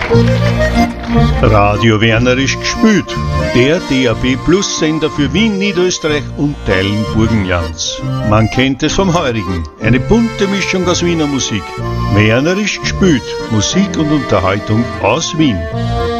Radio Wernerisch gespült. Der DAB Plus Sender für Wien, Niederösterreich und Teilen Burgenlands. Man kennt es vom Heurigen. Eine bunte Mischung aus Wiener Musik. Wernerisch gespült. Musik und Unterhaltung aus Wien.